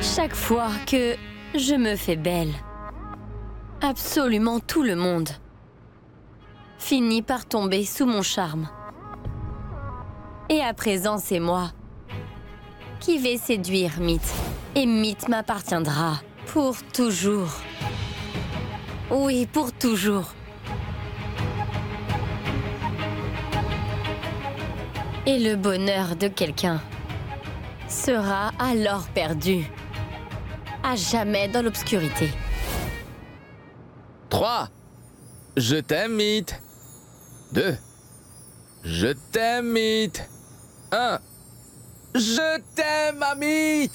Chaque fois que je me fais belle, absolument tout le monde finit par tomber sous mon charme. Et à présent, c'est moi qui vais séduire Mythe. Et Mythe m'appartiendra pour toujours. Oui, pour toujours. Et le bonheur de quelqu'un sera alors perdu, à jamais dans l'obscurité. 3. Je t'aime, Mythe. 2. Je t'aime, Mythe. 1. Je t'aime, Mythe.